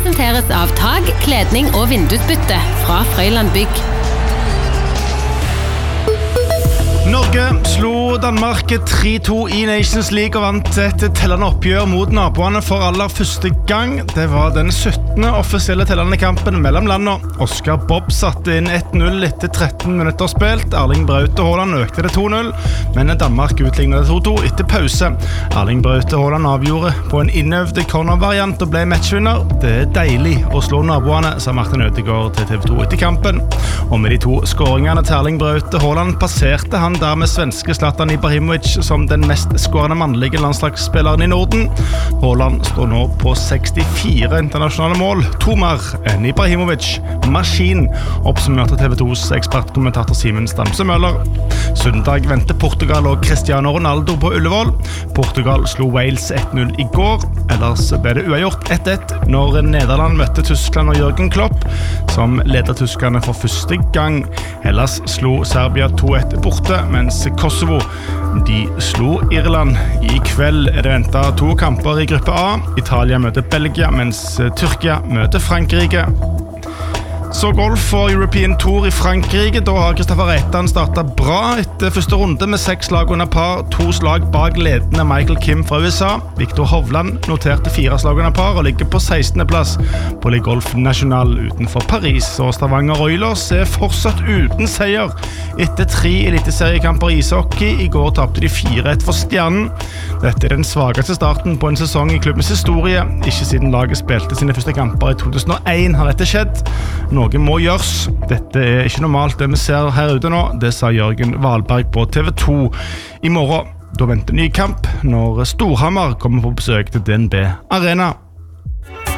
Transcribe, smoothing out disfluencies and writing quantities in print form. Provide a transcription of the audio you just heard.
presenteres av tag, kledning og vindusbytte fra Frøyland Bygg. Norge slo Danmark 3-2 i Nations League og vant et tellende oppgjør mot naboene for aller første gang. Det var den 17. offisielle tellende kampen mellom landene. Oscar Bob satte inn 1-0 etter 13 minutter spilt. Erling Braut Haaland økte det 2-0, men Danmark utlignet det 2-2 etter pause. Erling Braut Haaland avgjorde på en innøvde cornervariant og ble matchvinner. Det deilig å slå naboene, sa Martin Ødegaard til TV 2 etter kampen. Og med de 2 skåringene til Erling Braut Haaland passerte han dermed svenske Zlatan Ibrahimovic som den mest skårende mannlige landslagsspilleren i Norden. Haaland står nå på 64 internasjonale mål, 2 mer enn Ibrahimovic. Maskin, oppsummerte TV 2s ekspertkommentator Simen Stamse Møller. Søndag venter Portugal og Cristiano Ronaldo på Ullevål. Portugal slo Wales 1-0 i går, ellers ble det uavgjort 1-1 når Nederland møtte Tyskland og Jürgen Klopp, som leder tyskerne for første gang. Hellas slo Serbia 2-1 borte, mens Kosovo de slo Irland. I kveld det ventet 2 kamper i gruppe A. Italia møter Belgia, mens Tyrkia møter Frankrike. Så golf og European Tour i Frankrike. Da har Kristoffer Reitan startet bra etter første runde med 6 slag under par, 2 slag bak ledende Michael Kim fra USA. Victor Hovland noterte 4 slag under par og ligger på 16. plass på Le Golf National utenfor Paris. Og Stavanger Oilers fortsatt uten seier etter 3 eliteseriekamper i ishockey. I går tapte de 4-1 for Stjernen. Dette den svageste starten på en sesong i klubbens historie. Ikke siden laget spilte sine første kamper i 2001 har dette skjedd. Noe må gjøres. Dette ikke normalt det vi ser her ute nå, det sa Jørgen Wahlberg på TV 2. I morgen, da venter ny kamp når Storhamar kommer på besøk til DNB Arena.